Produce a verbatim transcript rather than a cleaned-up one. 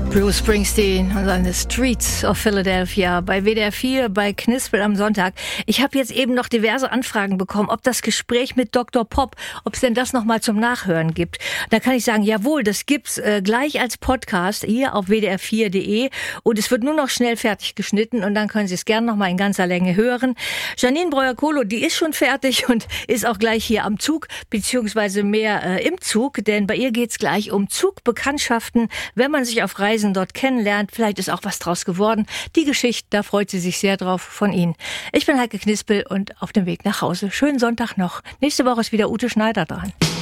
Bruce Springsteen und seine Streets of Philadelphia bei W D R vier, bei Knispel am Sonntag. Ich habe jetzt eben noch diverse Anfragen bekommen, ob das Gespräch mit Doktor Pop, ob es denn das nochmal zum Nachhören gibt. Da kann ich sagen, jawohl, das gibt's äh, gleich als Podcast hier auf w d r vier punkt d e und es wird nur noch schnell fertig geschnitten und dann können Sie es gerne nochmal in ganzer Länge hören. Janine Breuer-Kohlo, die ist schon fertig und ist auch gleich hier am Zug, beziehungsweise mehr äh, im Zug, denn bei ihr geht's gleich um Zugbekanntschaften, wenn man sich auf Reisen dort kennenlernt. Vielleicht ist auch was draus geworden. Die Geschichte, da freut sie sich sehr drauf von Ihnen. Ich bin Heike Knispel und auf dem Weg nach Hause. Schönen Sonntag noch. Nächste Woche ist wieder Ute Schneider dran.